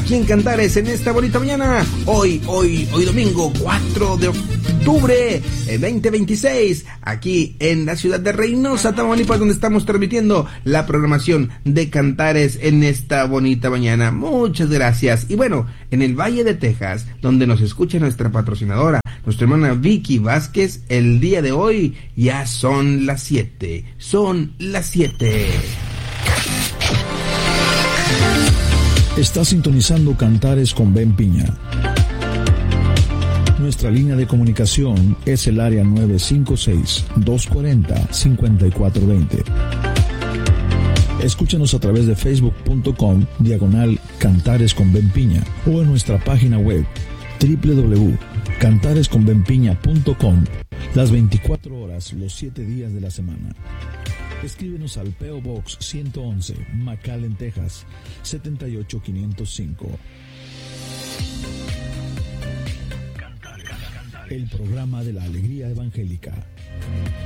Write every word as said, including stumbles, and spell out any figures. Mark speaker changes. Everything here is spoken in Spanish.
Speaker 1: aquí en Cantares en esta bonita mañana. Hoy, hoy, hoy domingo cuatro de octubre de veinte veintiséis, aquí en la ciudad de Reynosa, Tamaulipas, donde estamos transmitiendo la programación de Cantares en esta bonita mañana. Muchas gracias. Y bueno, en el Valle de Texas, donde nos escucha nuestra patrocinadora, nuestra hermana Vicky Vázquez, el día de hoy ya son las siete. Son las siete.
Speaker 2: Está sintonizando Cantares con Ben Piña. Nuestra línea de comunicación es el área nueve cinco seis, dos cuatro cero, cinco cuatro dos cero. Escúchanos a través de facebook.com diagonal Cantares con Ben Piña o en nuestra página web doble u doble u doble u punto cantares con ben piña punto com las veinticuatro horas, los siete días de la semana. Escríbenos al P O Box ciento once, McAllen, Texas, setenta y ocho quinientos cinco. El programa de la alegría evangélica.